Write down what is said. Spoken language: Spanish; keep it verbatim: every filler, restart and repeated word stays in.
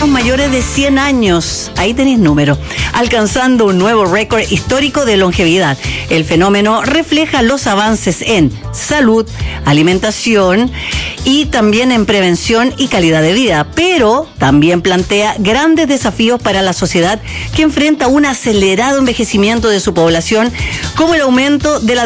mexicanos mayores de cien años, ahí tenéis número, alcanzando un nuevo récord histórico de longevidad. El fenómeno refleja los avances en salud, alimentación y también en prevención y calidad de vida, pero también plantea grandes desafíos para la sociedad que enfrenta un acelerado envejecimiento de su población, como el aumento de la